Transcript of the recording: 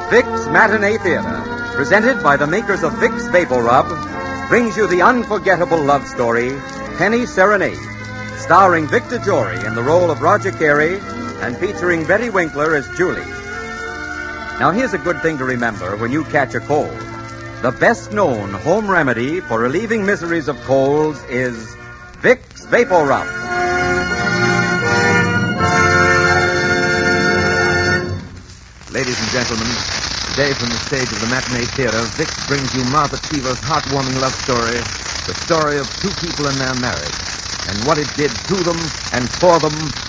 Vicks Matinee Theater, presented by the makers of Vicks Vapor Rub, brings you the unforgettable love story, Penny Serenade, starring Victor Jory in the role of Roger Carey and featuring Betty Winkler as Julie. Now, here's a good thing to remember when you catch a cold. The best-known home remedy for relieving miseries of colds is Vicks Vapor Rub. Ladies and gentlemen, today from the stage of the Matinee Theater, Vicks brings you Martha Cheever's heartwarming love story, the story of two people and their marriage, and what it did to them and for them